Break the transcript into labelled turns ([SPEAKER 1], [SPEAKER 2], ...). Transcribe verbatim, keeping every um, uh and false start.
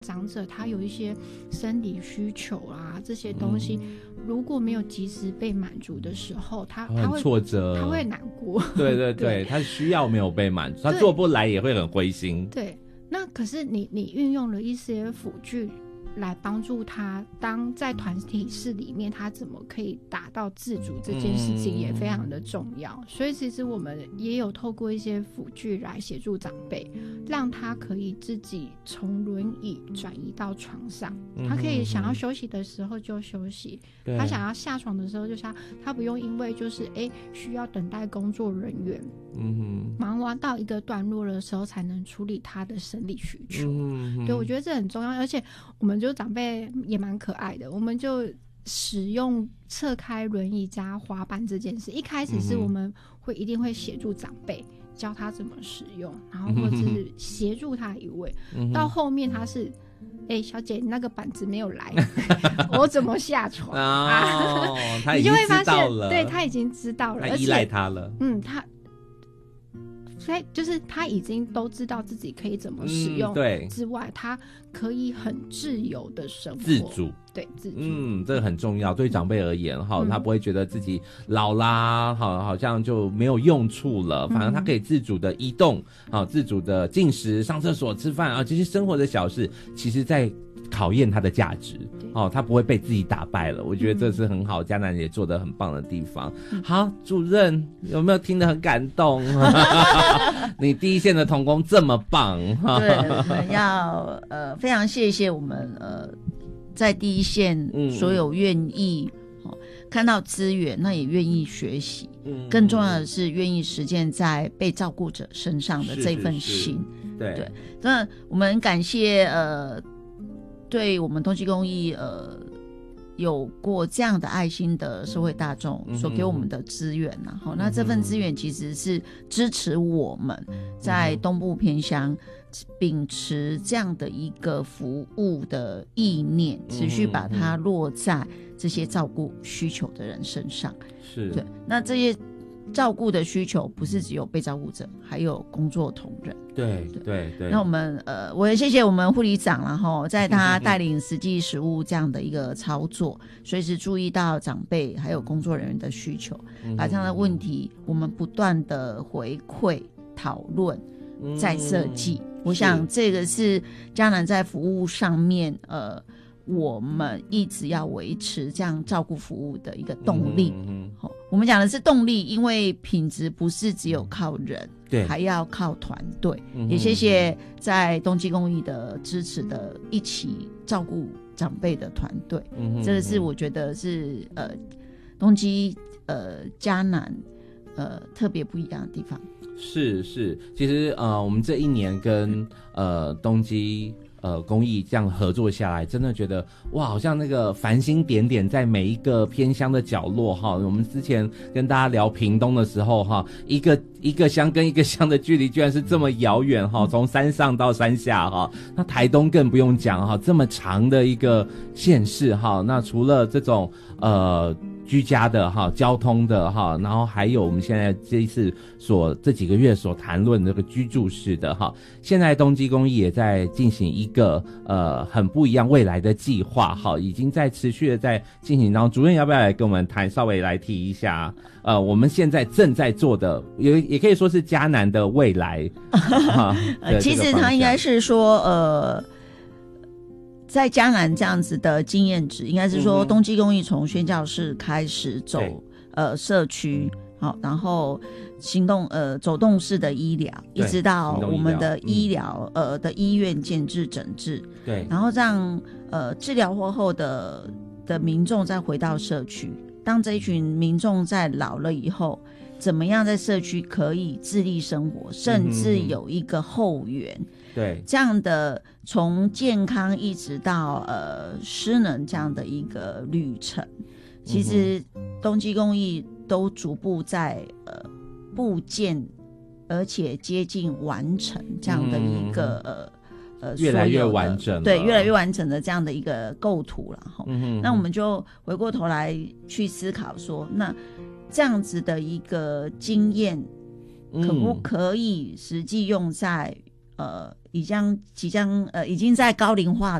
[SPEAKER 1] 长者他有一些生理需求啊，这些东西、嗯、如果没有及时被满足的时候，他他会
[SPEAKER 2] 挫折，
[SPEAKER 1] 他会难过。
[SPEAKER 2] 对对 对, 对，他需要没有被满足，他做不来也会很灰心。
[SPEAKER 1] 对，那可是你你运用了一些辅具来帮助他，当在团体式里面他怎么可以达到自主，这件事情也非常的重要、嗯、所以其实我们也有透过一些辅具来协助长辈，让他可以自己从轮椅转移到床上、嗯、他可以想要休息的时候就休息、嗯、他想要下床的时候就下，他不用因为就是哎需要等待工作人员嗯哼，忙完到一个段落的时候才能处理他的生理需求、嗯、对，我觉得这很重要。而且我们就长辈也蛮可爱的，我们就使用侧开轮椅加滑板这件事，一开始是我们会一定会协助长辈教他怎么使用，然后或者是协助他一位、嗯、到后面他是哎、欸，小姐，你那个板子没有来，我怎么下床啊？
[SPEAKER 2] 哦，他已经知道了，
[SPEAKER 1] 对，他已经知道了，
[SPEAKER 2] 他依赖他了。
[SPEAKER 1] 嗯，他。所以就是他已经都知道自己可以怎么使用、嗯、对之外，他可以很自由的生活，
[SPEAKER 2] 自主，
[SPEAKER 1] 对，自主。
[SPEAKER 2] 嗯，这个很重要，对长辈而言哈、嗯，他不会觉得自己老啦，好，好像就没有用处了，反正他可以自主的移动，好，自主的进食、上厕所、吃饭啊，这些生活的小事，其实在考验他的价值哦，他不会被自己打败了。我觉得这是很好，嘉南也做得很棒的地方。嗯、好，主任有没有听得很感动？你第一线的同工这么棒，
[SPEAKER 3] 对，我们要呃非常谢谢我们呃在第一线所有愿意、嗯哦、看到资源，那也愿意学习、嗯，更重要的是愿意实践在被照顾者身上的这份心。是是是对对，那我们感谢呃。对我们东基公益呃有过这样的爱心的社会大众所给我们的资源然后、嗯、那这份资源其实是支持我们在东部偏乡秉持这样的一个服务的意念，持续把它落在这些照顾需求的人身上。是，对，那这些照顾的需求不是只有被照顾者，还有工作同仁。
[SPEAKER 2] 对对对。
[SPEAKER 3] 那我们呃，我也谢谢我们护理长，然后在他带领实际实务这样的一个操作，随时注意到长辈还有工作人员的需求，把这样的问题我们不断的回馈讨论，再设计。嗯、我想这个是嘉南在服务上面呃。我们一直要维持这样照顾服务的一个动力、嗯嗯、我们讲的是动力，因为品质不是只有靠人，对，还要靠团队、嗯、也谢谢在东基公益的支持的一起照顾长辈的团队、嗯、这个是我觉得是呃东基呃嘉南呃特别不一样的地方。
[SPEAKER 2] 是是，其实呃我们这一年跟呃东基呃，公益这样合作下来，真的觉得哇，好像那个繁星点点在每一个偏乡的角落哈。我们之前跟大家聊屏东的时候哈，一个一个乡跟一个乡的距离居然是这么遥远哈，从山上到山下哈。那台东更不用讲哈，这么长的一个县市哈。那除了这种呃。居家的哈，交通的哈，然后还有我们现在这一次所这几个月所谈论的这个居住式的哈，现在东基公益也在进行一个呃很不一样未来的计划哈，已经在持续的在进行当中。主任要不要来跟我们谈，稍微来提一下呃我们现在正在做的，也也可以说是嘉南的未来哈、
[SPEAKER 3] 呃。其实他应该是说呃。在嘉南这样子的经验值，应该是说东基公益从宣教室开始走、嗯、呃社区，好，然后行动呃走动式的医疗，一直到我们的医疗、嗯、呃的医院建制整治，对，然后让呃治疗过后的的民众再回到社区，当这一群民众在老了以后，怎么样在社区可以自立生活，甚至有一个后援。嗯对，这样的从健康一直到呃失能这样的一个旅程，其实东基公益都逐步在呃布建，而且接近完成这样的一个、嗯、呃呃
[SPEAKER 2] 越来越完整，
[SPEAKER 3] 对，越来越完整的这样的一个构图了哈、嗯。那我们就回过头来去思考说，那这样子的一个经验，可不可以实际用在呃已将即将呃已经在高龄化